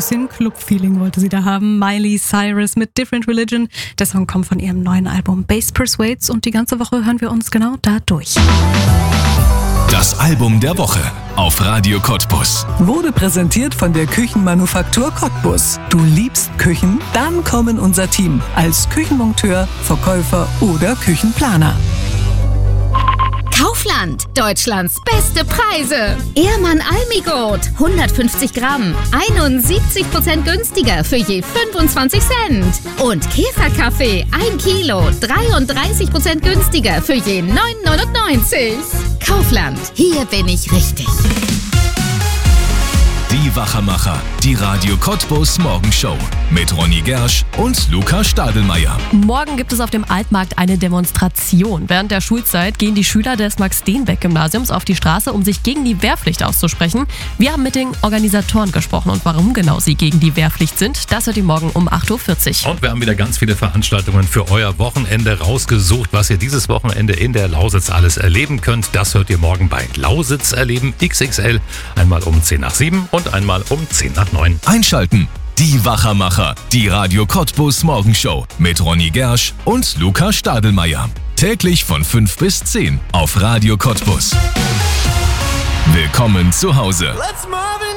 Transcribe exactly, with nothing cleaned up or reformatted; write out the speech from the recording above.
bisschen Club-Feeling wollte sie da haben. Miley Cyrus mit Different Religion. Der Song kommt von ihrem neuen Album Bass Persuades und die ganze Woche hören wir uns genau da durch. Das Album der Woche auf Radio Cottbus. Wurde präsentiert von der Küchenmanufaktur Cottbus. Du liebst Küchen? Dann komm in unser Team als Küchenmonteur, Verkäufer oder Küchenplaner. Kaufland, Deutschlands beste Preise. Ehrmann Almigurt, hundertfünfzig Gramm, einundsiebzig Prozent günstiger für je fünfundzwanzig Cent. Und Käferkaffee, ein Kilo, dreiunddreißig Prozent günstiger für je neun neunundneunzig. Kaufland, hier bin ich richtig. Die Wachermacher, die Radio Cottbus Morgenshow mit Ronny Gersch und Luca Stadelmeier. Morgen gibt es auf dem Altmarkt eine Demonstration. Während der Schulzeit gehen die Schüler des Max-Steenbeck-Gymnasiums auf die Straße, um sich gegen die Wehrpflicht auszusprechen. Wir haben mit den Organisatoren gesprochen und warum genau sie gegen die Wehrpflicht sind, das hört ihr morgen um acht Uhr vierzig. Und wir haben wieder ganz viele Veranstaltungen für euer Wochenende rausgesucht, was ihr dieses Wochenende in der Lausitz alles erleben könnt. Das hört ihr morgen bei Lausitz erleben X X L, einmal um zehn nach sieben und einmal um zehn nach neun. Einschalten. Die Wachermacher, die Radio Cottbus Morgenshow mit Ronny Gersch und Luca Stadelmeier. Täglich von fünf bis zehn auf Radio Cottbus. Willkommen zu Hause.